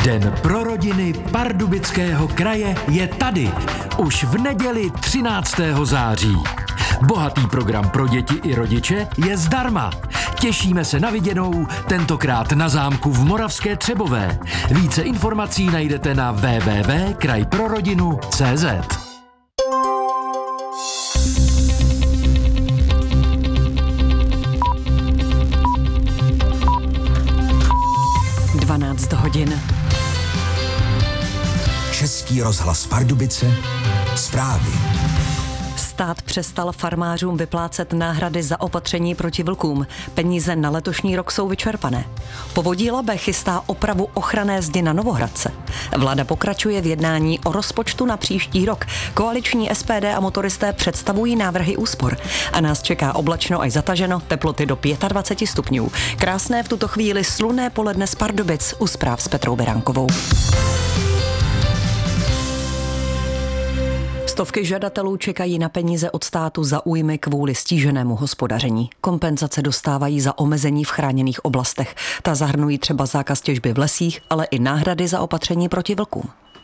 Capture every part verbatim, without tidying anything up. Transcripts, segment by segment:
Den pro rodiny Pardubického kraje je tady. Už v neděli třináctého září. Bohatý program pro děti i rodiče je zdarma. Těšíme se na viděnou, tentokrát na zámku v Moravské Třebové. Více informací najdete na w w w tečka kraj pro rodinu tečka c z. dvanáct hodin. Český rozhlas Pardubice, zprávy. Stát přestal farmářům vyplácet náhrady za opatření proti vlkům. Peníze na letošní rok jsou vyčerpané. Povodí Labe chystá opravu ochranné zdi na Novohradce. Vláda pokračuje v jednání o rozpočtu na příští rok. Koaliční S P D a motoristé představují návrhy úspor. A nás čeká oblačno až zataženo, teploty do dvacet pět stupňů. Krásné v tuto chvíli slunné poledne z Pardubic, u zpráv s Petrou Beránkovou. Stovky žadatelů čekají na peníze od státu za újmy kvůli stíženému hospodaření. Kompenzace dostávají za omezení v chráněných oblastech. Ta zahrnují třeba zákaz těžby v lesích, ale i náhrady za opatření proti vlkům.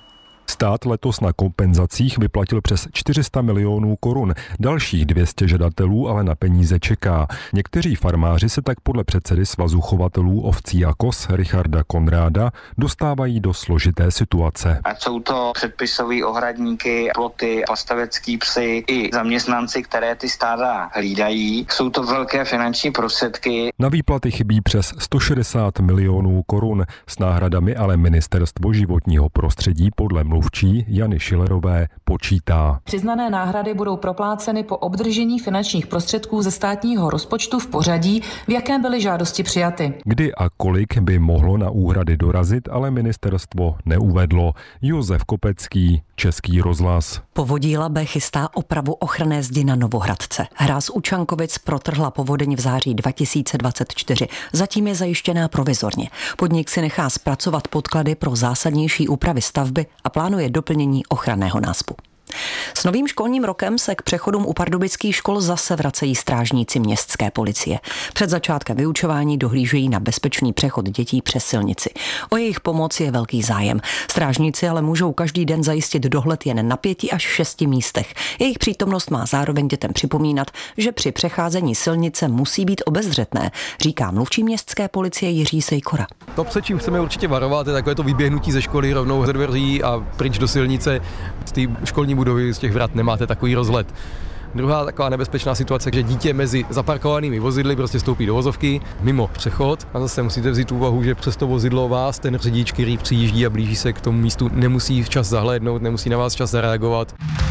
Stát letos na kompenzacích vyplatil přes čtyři sta milionů korun. Dalších dvě stě žadatelů ale na peníze čeká. Někteří farmáři se tak podle předsedy Svazu chovatelů ovcí a koz Richarda Konráda dostávají do složité situace. Ať jsou to předpisové ohradníky, ploty, pastavecký psy i zaměstnanci, které ty stáda hlídají. Jsou to velké finanční prostředky. Na výplaty chybí přes sto šedesát milionů korun. S náhradami ale Ministerstvo životního prostředí podle mluvčí Jany Šilerové počítá. Přiznané náhrady budou propláceny po obdržení finančních prostředků ze státního rozpočtu v pořadí, v jakém byly žádosti přijaty. Kdy a kolik by mohlo na úhrady dorazit, ale ministerstvo neuvedlo. Josef Kopecký, Český rozhlas. Povodí Labe chystá opravu ochranné zdi na Novohradce. Hráz u Čankovic protrhla povodeň v září dva tisíce dvacet čtyři. Zatím je zajištěná provizorně. Podnik si nechá zpracovat podklady pro zásadnější úpravy stavby a plánuje doplnění ochranného náspu. S novým školním rokem se k přechodům u pardubických škol zase vracejí strážníci městské policie. Před začátkem vyučování dohlížejí na bezpečný přechod dětí přes silnici. O jejich pomoc je velký zájem. Strážníci ale můžou každý den zajistit dohled jen na pěti až šesti místech. Jejich přítomnost má zároveň dětem připomínat, že při přecházení silnice musí být obezřetné, říká mluvčí městské policie Jiří Sejkora. To, před čím chceme určitě varovat, je takové to vyběhnutí ze školy rovnou ze dveří a pryč do silnice. Z té školní budovy, z těch vrat nemáte takový rozhled. Druhá taková nebezpečná situace, že dítě mezi zaparkovanými vozidly prostě stoupí do vozovky mimo přechod a zase musíte vzít úvahu, že přes to vozidlo vás ten řidič, který přijíždí a blíží se k tomu místu, nemusí včas zahlédnout, nemusí na vás včas zareagovat.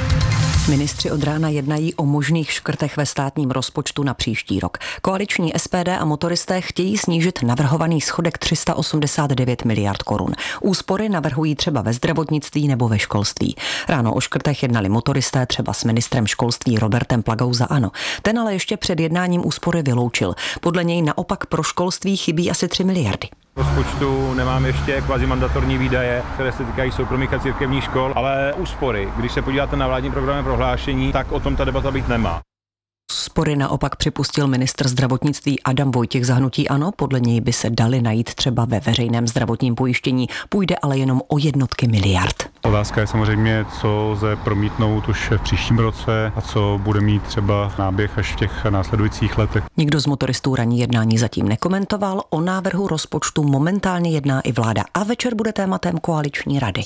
Ministři od rána jednají o možných škrtech ve státním rozpočtu na příští rok. Koaliční S P D a motoristé chtějí snížit navrhovaný schodek tři sta osmdesát devět miliard korun. Úspory navrhují třeba ve zdravotnictví nebo ve školství. Ráno o škrtech jednali motoristé třeba s ministrem školství Robertem Plagou za ANO. Ten ale ještě před jednáním úspory vyloučil. Podle něj naopak pro školství chybí asi tři miliardy. V rozpočtu nemám ještě kvazimandatorní výdaje, které se týkají soukromých a církevních škol, ale úspory. Když se podíváte na vládní programy prohlášení, tak o tom ta debata být nemá. Úspory naopak připustil ministr zdravotnictví Adam Vojtěch za hnutí ANO. Podle něj by se daly najít třeba ve veřejném zdravotním pojištění. Půjde ale jenom o jednotky miliard. Otázka je samozřejmě, co lze promítnout už v příštím roce a co bude mít třeba náběh až v těch následujících letech. Nikdo z motoristů ranní jednání zatím nekomentoval. O návrhu rozpočtu momentálně jedná i vláda a večer bude tématem koaliční rady.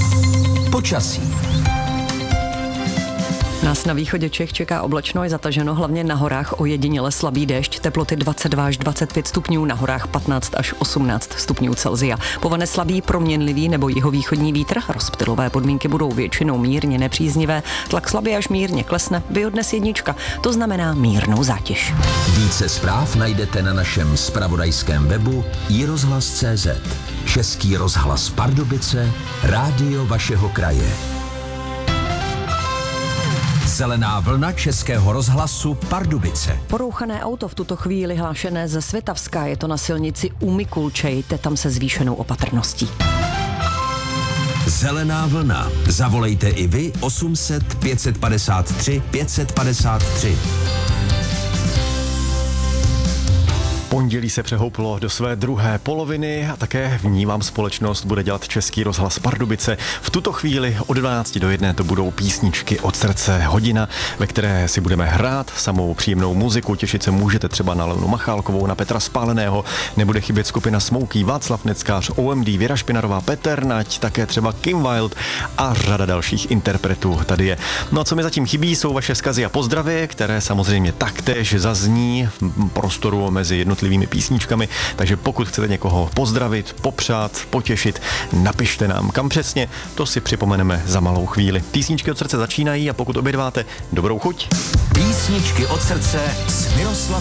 Počasí. Nás na východě Čech čeká oblačno, je zataženo, hlavně na horách ojediněle slabý déšť, teploty dvacet dva až dvacet pět stupňů, na horách patnáct až osmnáct stupňů Celsia. Povane slabý proměnlivý nebo jihovýchodní vítr, rozptylové podmínky budou většinou mírně nepříznivé, tlak slabě až mírně klesne, biodnes jednička, to znamená mírnou zátěž. Více zpráv najdete na našem zpravodajském webu i rozhlas tečka cé zet. Český rozhlas Pardubice, rádio vašeho kraje. Zelená vlna Českého rozhlasu Pardubice. Porouchané auto v tuto chvíli hlášené ze Světavska, je to na silnici u Mikulče, jděte tam se zvýšenou opatrností. Zelená vlna. Zavolejte i vy osm set pět padesát tři pět padesát tři. Pondělí se přehouplo do své druhé poloviny a také vnímám společnost bude dělat Český rozhlas Pardubice. V tuto chvíli od dvanácti do jedné to budou písničky od srdce, hodina, ve které si budeme hrát samou příjemnou muziku. Těšit se můžete třeba na Levnu Machálkovou, na Petra Spáleného, nebude chybět skupina Smokey, Václav Neckář, O M D, Věra Špinarová, Petr Nať, také třeba Kim Wilde a řada dalších interpretů tady je. No a co mi zatím chybí, jsou vaše vzkazy a pozdravy, které samozřejmě taktéž zazní v prostoru mezi jednotlivými písničkami, takže pokud chcete někoho pozdravit, popřát, potěšit, napište nám, kam přesně, to si připomeneme za malou chvíli. Písničky od srdce začínají a pokud obědváte, dobrou chuť. Písničky od srdce s Miroslavem